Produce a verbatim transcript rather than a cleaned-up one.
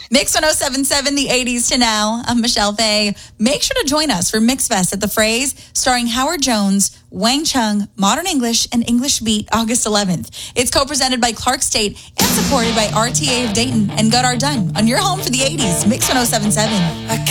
Mix one oh seven point seven, the eighties to now. I'm Michelle Fay. Make sure to join us for Mix Fest at the Phrase, starring Howard Jones, Wang Chung, Modern English, and English Beat, August eleventh. It's co-presented by Clark State and supported by R T A of Dayton and Goddard Dunn on your home for the eighties. Mix one oh seven point seven.